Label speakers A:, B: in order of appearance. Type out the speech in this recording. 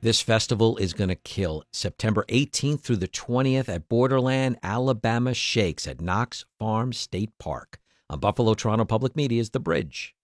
A: This festival is going to kill. September 18th through the 20th at Borderland Alabama Shakes at Knox Farm State Park. On Buffalo Toronto Public Media's The Bridge.